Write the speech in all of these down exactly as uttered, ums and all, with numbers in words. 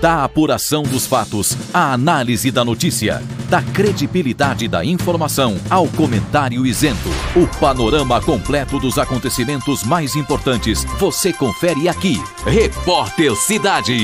Da apuração dos fatos, à análise da notícia, da credibilidade da informação ao comentário isento. O panorama completo dos acontecimentos mais importantes você confere aqui. Repórter Cidade.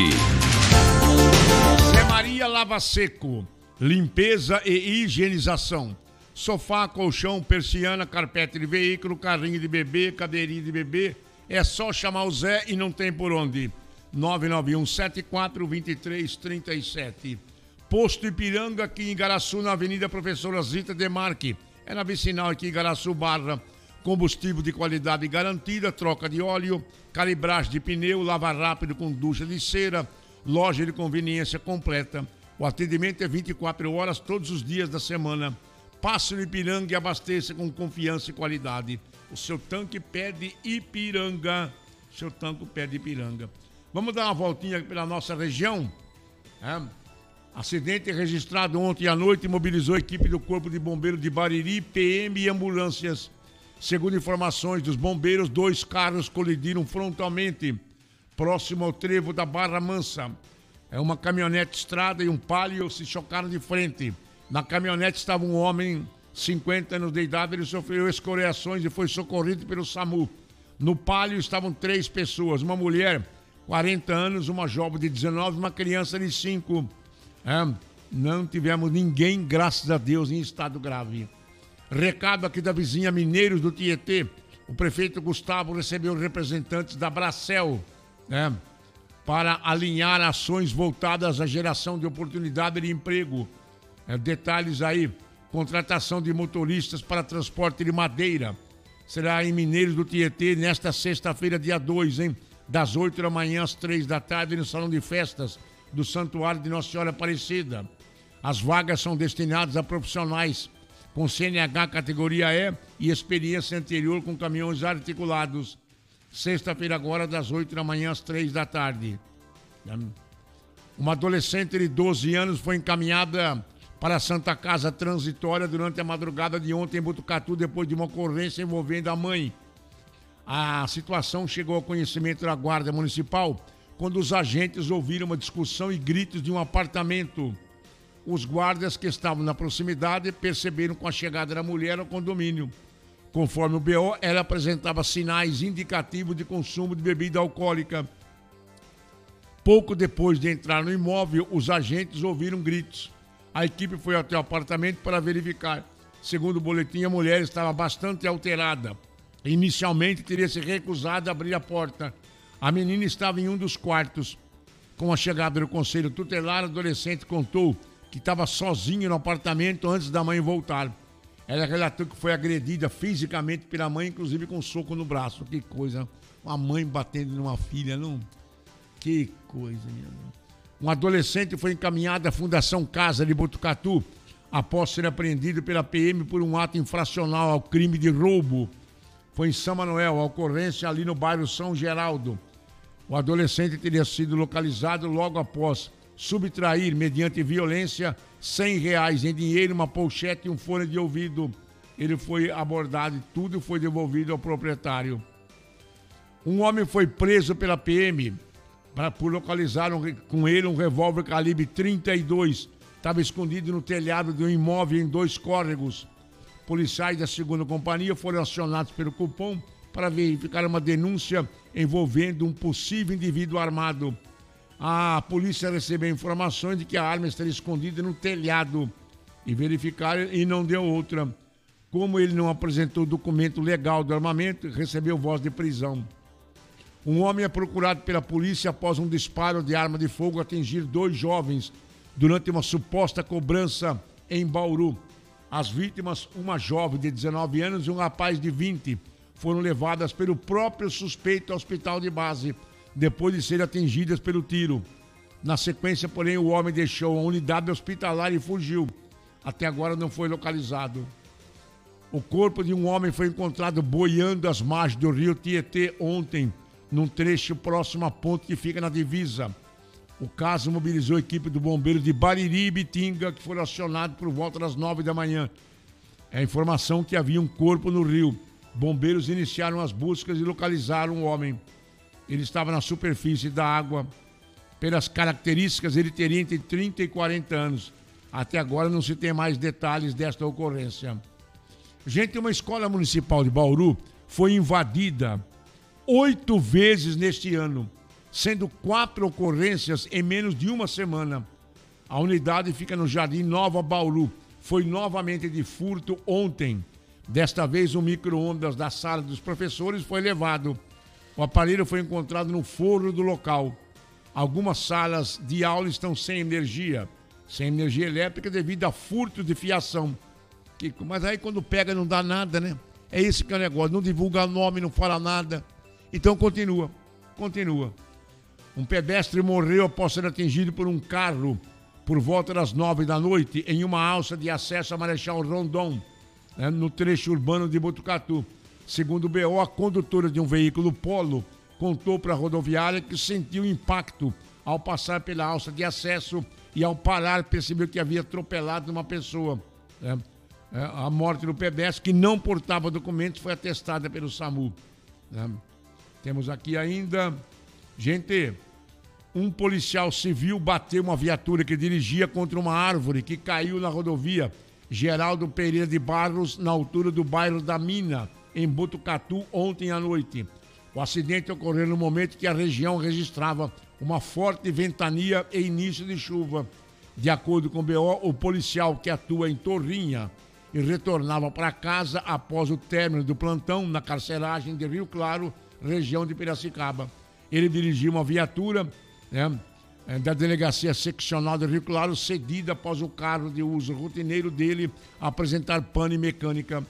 Zé Maria Lava Seco, limpeza e higienização. Sofá, colchão, persiana, carpete de veículo, carrinho de bebê, cadeirinha de bebê. É só chamar o Zé e não tem por onde. nove nove um sete quatro dois três três sete. Posto Ipiranga, aqui em Igaraçu, na Avenida Professora Zita Demarque. É na vicinal aqui em Igaraçu Barra. Combustível de qualidade garantida, troca de óleo, calibragem de pneu, lava rápido com ducha de cera, loja de conveniência completa. O atendimento é vinte e quatro horas, todos os dias da semana. Passe no Ipiranga e abasteça com confiança e qualidade. O seu tanque pede Ipiranga. O seu tanque pede Ipiranga. Vamos dar uma voltinha pela nossa região. É. Acidente registrado ontem à noite mobilizou a equipe do Corpo de Bombeiros de Bariri, P M e ambulâncias. Segundo informações dos bombeiros, dois carros colidiram frontalmente próximo ao trevo da Barra Mansa. É uma caminhonete estrada e um Palio se chocaram de frente. Na caminhonete estava um homem, cinquenta anos de idade, ele sofreu escoriações e foi socorrido pelo SAMU. No Palio estavam três pessoas, uma mulher, quarenta anos, uma jovem de dezenove, uma criança de cinco. É, não tivemos ninguém, graças a Deus, em estado grave. Recado aqui da vizinha Mineiros do Tietê. O prefeito Gustavo recebeu representantes da Bracel, né, para alinhar ações voltadas à geração de oportunidade de emprego. É, detalhes aí, contratação de motoristas para transporte de madeira. Será em Mineiros do Tietê nesta sexta-feira, dia dois, hein? Das oito da manhã às três da tarde, no Salão de Festas do Santuário de Nossa Senhora Aparecida. As vagas são destinadas a profissionais com C N H categoria E e experiência anterior com caminhões articulados. Sexta-feira agora, das oito da manhã às três da tarde. Uma adolescente de doze anos foi encaminhada para a Santa Casa Transitória durante a madrugada de ontem em Botucatu, depois de uma ocorrência envolvendo a mãe. A situação chegou ao conhecimento da Guarda Municipal quando os agentes ouviram uma discussão e gritos de um apartamento. Os guardas que estavam na proximidade perceberam com a chegada da mulher ao condomínio. Conforme o B O, ela apresentava sinais indicativos de consumo de bebida alcoólica. Pouco depois de entrar no imóvel, os agentes ouviram gritos. A equipe foi até o apartamento para verificar. Segundo o boletim, a mulher estava bastante alterada. Inicialmente, teria se recusado a abrir a porta. A menina estava em um dos quartos. Com a chegada do conselho tutelar, a adolescente contou que estava sozinha no apartamento antes da mãe voltar. Ela relatou que foi agredida fisicamente pela mãe, inclusive com um soco no braço. Que coisa, uma mãe batendo numa filha, não? Que coisa, minha mãe. Um adolescente foi encaminhado à Fundação Casa de Botucatu após ser apreendido pela P M por um ato infracional ao crime de roubo. Foi em São Manuel, a ocorrência ali no bairro São Geraldo. O adolescente teria sido localizado logo após subtrair, mediante violência, cem reais em dinheiro, uma pochete e um fone de ouvido. Ele foi abordado e tudo foi devolvido ao proprietário. Um homem foi preso pela P M pra, por localizar um, com ele um revólver calibre trinta e dois. Estava escondido no telhado de um imóvel em Dois Córregos. Policiais da segunda companhia foram acionados pelo Cupom para verificar uma denúncia envolvendo um possível indivíduo armado. A polícia recebeu informações de que a arma estaria escondida no telhado e verificaram e não deu outra. Como ele não apresentou documento legal do armamento, recebeu voz de prisão. Um homem é procurado pela polícia após um disparo de arma de fogo atingir dois jovens durante uma suposta cobrança em Bauru. As vítimas, uma jovem de dezenove anos e um rapaz de vinte, foram levadas pelo próprio suspeito ao hospital de base, depois de serem atingidas pelo tiro. Na sequência, porém, o homem deixou a unidade hospitalar e fugiu. Até agora não foi localizado. O corpo de um homem foi encontrado boiando às margens do rio Tietê ontem, num trecho próximo à ponte que fica na divisa. O caso mobilizou a equipe do bombeiro de Bariri e Bitinga, que foram acionados por volta das nove da manhã. É a informação que havia um corpo no rio. Bombeiros iniciaram as buscas e localizaram o homem. Ele estava na superfície da água. pelas características, ele teria entre trinta e quarenta anos. Até agora não se tem mais detalhes desta ocorrência. Gente, uma escola municipal de Bauru foi invadida oito vezes neste ano, sendo quatro ocorrências em menos de uma semana. A unidade fica no Jardim Nova Bauru. Foi novamente de furto ontem. Desta vez, o micro-ondas da sala dos professores foi levado. O aparelho foi encontrado no forro do local. Algumas salas de aula estão sem energia, sem energia elétrica devido a furto de fiação. Que, mas aí quando pega não dá nada, né? É esse que é o negócio, não divulga nome, não fala nada. Então continua, continua. Um pedestre morreu após ser atingido por um carro por volta das nove da noite em uma alça de acesso a Marechal Rondon, né, no trecho urbano de Botucatu. Segundo o B O, a condutora de um veículo Polo contou para a rodoviária que sentiu impacto ao passar pela alça de acesso e ao parar percebeu que havia atropelado uma pessoa. Né? A morte do pedestre, que não portava documentos, foi atestada pelo SAMU. Né? Temos aqui ainda, gente, um policial civil bateu uma viatura que dirigia contra uma árvore que caiu na rodovia Geraldo Pereira de Barros, na altura do bairro da Mina, em Botucatu, ontem à noite. O acidente ocorreu no momento que a região registrava uma forte ventania e início de chuva. De acordo com o B O, o policial que atua em Torrinha e retornava para casa após o término do plantão na carceragem de Rio Claro, região de Piracicaba. Ele dirigia uma viatura, né, da Delegacia Seccional de Rio Claro, cedida após o carro de uso rotineiro dele apresentar pane mecânica.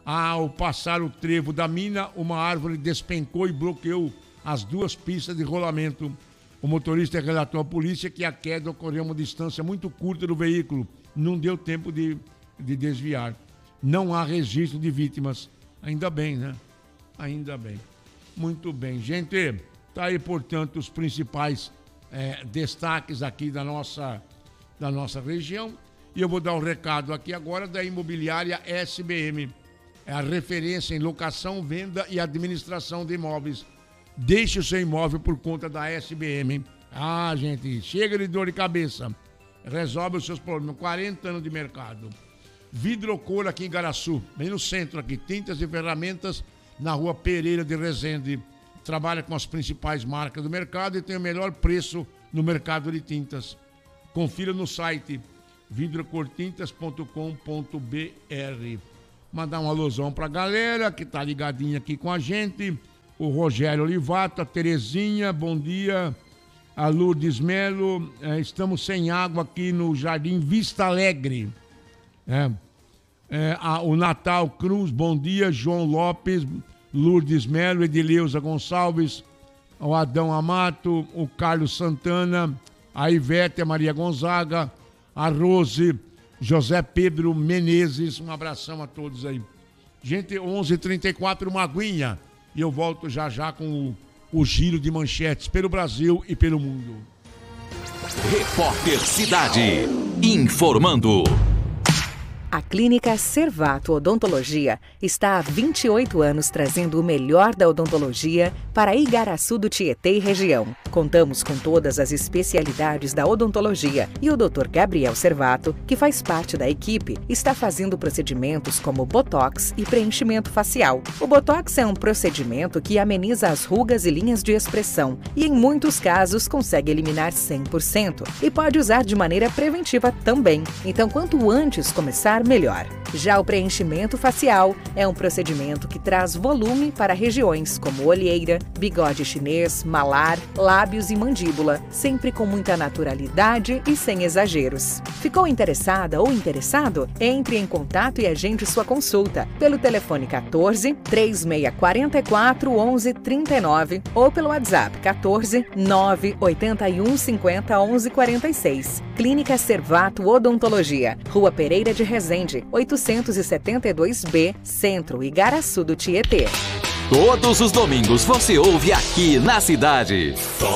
Ao passar o trevo da mina, uma árvore despencou e bloqueou as duas pistas de rolamento. O motorista relatou à polícia que a queda ocorreu a uma distância muito curta do veículo. Não deu tempo de, de desviar. Não há registro de vítimas. Ainda bem, né? Ainda bem. Muito bem. Gente, tá aí, portanto, os principais é, destaques aqui da nossa, da nossa região. E eu vou dar um recado aqui agora da imobiliária S B M. É a referência em locação, venda e administração de imóveis. Deixe o seu imóvel por conta da S B M. Ah, gente, chega de dor de cabeça. Resolve os seus problemas. quarenta anos de mercado. Vidrocor aqui em Garaçu, bem no centro aqui. Tintas e ferramentas na rua Pereira de Resende. Trabalha com as principais marcas do mercado e tem o melhor preço no mercado de tintas. Confira no site vidrocor tintas ponto com ponto b r. Mandar um alusão pra galera que tá ligadinha aqui com a gente. O Rogério Olivato, a Terezinha, bom dia. A Lourdes Melo, é, estamos sem água aqui no Jardim Vista Alegre. É, é, a, o Natal Cruz, bom dia. João Lopes, Lourdes Melo, Edileuza Gonçalves, o Adão Amato, o Carlos Santana, a Ivete, a Maria Gonzaga, a Rose, José Pedro Menezes, um abração a todos aí. Gente, onze e trinta e quatro, uma aguinha. E eu volto já já com o, o giro de manchetes pelo Brasil e pelo mundo. Repórter Cidade, informando. A Clínica Servato Odontologia está há vinte e oito anos trazendo o melhor da odontologia para Igaraçu do Tietê e região. Contamos com todas as especialidades da odontologia e o doutor Gabriel Servato, que faz parte da equipe, está fazendo procedimentos como botox e preenchimento facial. O botox é um procedimento que ameniza as rugas e linhas de expressão e, em muitos casos, consegue eliminar cem por cento e pode usar de maneira preventiva também. Então, quanto antes começar, melhor. Já o preenchimento facial é um procedimento que traz volume para regiões como olheira, bigode chinês, malar, lábios e mandíbula, sempre com muita naturalidade e sem exageros. Ficou interessada ou interessado? Entre em contato e agende sua consulta pelo telefone quatorze, três seis quatro quatro, onze, trinta e nove ou pelo WhatsApp quatorze, nove oito um, cinquenta, onze, quarenta e seis. Clínica Servato Odontologia, Rua Pereira de Resende, oitocentos e setenta e dois B, Centro, Igaraçu do Tietê. Todos os domingos você ouve aqui na cidade.